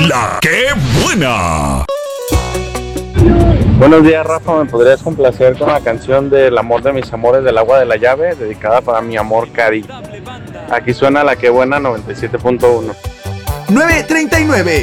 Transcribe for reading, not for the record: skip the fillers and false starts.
La que buena. Buenos días, Rafa, ¿me podrías complacer con la canción del amor de mis amores del agua de la llave, dedicada para mi amor Cari? Aquí suena La que buena 97.1. 9:39.